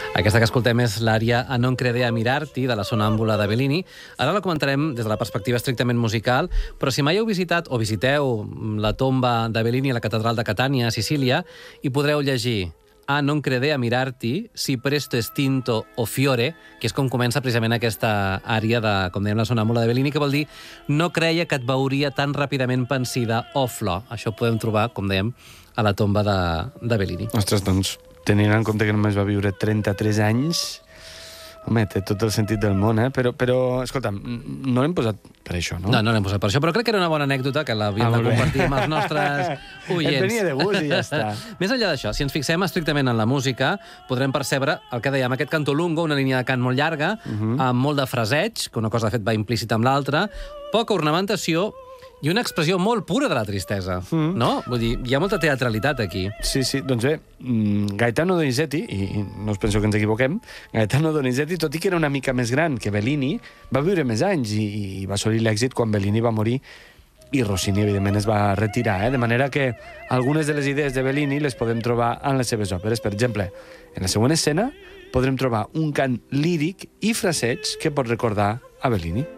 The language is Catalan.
Aquesta que escoltem és l'ària A non crede a mirarti, de la sonàmbula de Bellini. Ara la comentarem des de la perspectiva estrictament musical, però si mai heu visitat o visiteu la tomba de Bellini a la catedral de Catània, a Sicília, hi podreu llegir A non crede a mirarti, si presto estinto o fiore, que és com comença precisament aquesta ària de, com dèiem, la sonàmbula de Bellini, que vol dir no creia que et veuria tan ràpidament pensida o flor. Això ho podem trobar, com dèiem, a la tomba de Bellini. Ostres, doncs, tenint en compte que només va viure 33 anys, home, té tot el sentit del món, Però escolta'm, no l'hem posat per això, no? No l'hem posat per això, però crec que era una bona anècdota que l'havíem de compartir amb els nostres oients. Et venia de gust i ja està. Més enllà d'això, si ens fixem estrictament en la música, podrem percebre el que dèiem, aquest canto lungo, una línia de cant molt llarga, amb molt de fraseig, que una cosa de fet va implícita amb l'altra, poca ornamentació i una expressió molt pura de la tristesa, no? Vull dir, hi ha molta teatralitat aquí. Sí, doncs bé, Gaetano Donizetti, i no us penso que ens equivoquem, Gaetano Donizetti, tot i que era una mica més gran que Bellini, va viure més anys i va assolir l'èxit quan Bellini va morir i Rossini, evidentment, es va retirar, de manera que algunes de les idees de Bellini les podem trobar en les seves òperes. Per exemple, en la següent escena podrem trobar un cant líric i fraseig que pot recordar a Bellini.